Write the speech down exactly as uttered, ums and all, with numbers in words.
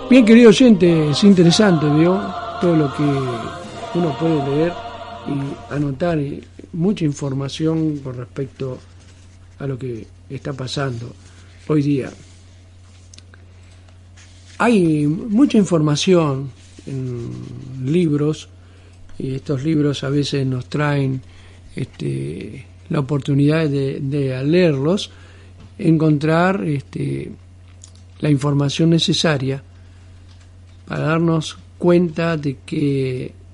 Bien, querido oyente, es interesante, ¿vio? Todo lo que uno puede leer y anotar, y mucha información con respecto a lo que está pasando hoy día. Hay mucha información en libros, y estos libros a veces nos traen este, la oportunidad de, de al leerlos, encontrar este, la información necesaria para darnos cuenta de que